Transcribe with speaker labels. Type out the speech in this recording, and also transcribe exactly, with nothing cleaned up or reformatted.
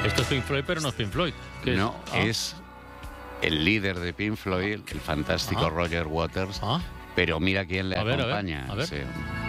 Speaker 1: Esto es Pink Floyd, pero no es Pink Floyd. ¿Qué
Speaker 2: No,
Speaker 1: es? Ah.
Speaker 2: es el líder de Pink Floyd, el fantástico
Speaker 1: Ah.
Speaker 2: Roger Waters.
Speaker 1: Ah.
Speaker 2: Pero mira quién le
Speaker 1: A ver, a ver,
Speaker 2: acompaña.
Speaker 1: a ver.
Speaker 2: Ese-